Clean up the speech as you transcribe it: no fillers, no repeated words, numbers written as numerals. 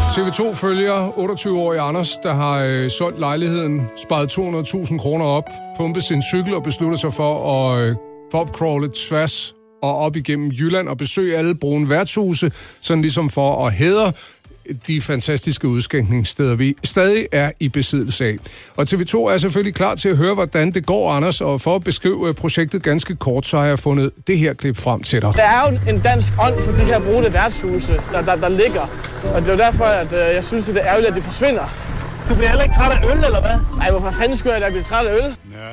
TV2 følger 28-årige Anders, der har solgt lejligheden, sparet 200.000 kroner op, pumpet sin cykel og besluttet sig for at popcrawle tværs og op igennem Jylland og besøge alle brune værtshuse, sådan ligesom for at hædre de fantastiske udskænkningssteder, vi stadig er i besiddelse af. Og TV2 er selvfølgelig klar til at høre, hvordan det går, Anders, og for at beskrive projektet ganske kort, så har jeg fundet det her klip frem til dig. Der er jo en dansk ånd for de her brune værtshuse, der ligger, og det er jo derfor, at jeg synes, at det er ærgerligt, at det forsvinder. Du bliver heller ikke træt af øl, eller hvad? Nej, hvorfor fanden skulle jeg da blive træt af øl?